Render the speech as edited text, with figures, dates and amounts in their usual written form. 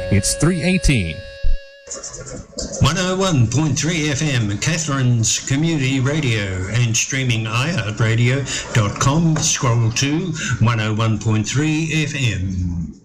It's 3:18. 101.3 FM, Catherine's Community Radio, and streaming iHeartRadio.com. Scroll to 101.3 FM.